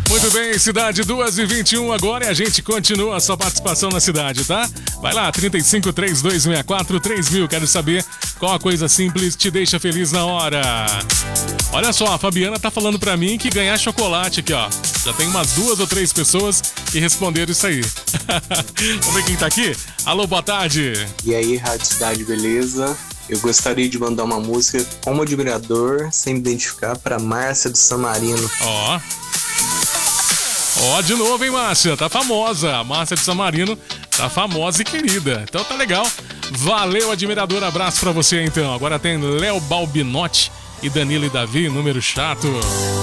Muito bem, cidade 2h21 agora e a gente continua a sua participação na cidade, tá? Vai lá, 3532643000. Quero saber qual a coisa simples te deixa feliz na hora. Olha só, a Fabiana tá falando pra mim que ganhar chocolate aqui, ó. Já tem umas 2 ou 3 pessoas que responderam isso aí. Vamos ver quem tá aqui? Alô, boa tarde. E aí, Rádio Cidade, beleza? Eu gostaria de mandar uma música como admirador, sem me identificar, pra Márcia do San Marino. Ó, de novo, hein, Márcia? Tá famosa. A Márcia de San Marino tá famosa e querida. Então tá legal. Valeu, admirador. Abraço pra você, então. Agora tem Léo Balbinotti e Danilo e Davi, número chato.